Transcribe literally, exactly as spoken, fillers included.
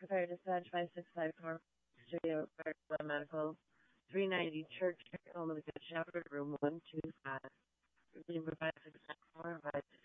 Fire Dispatch five six five four, Studio Fire Medical, three ninety Church, Home of the Good Shepherd, room one two five. Room five six nine four,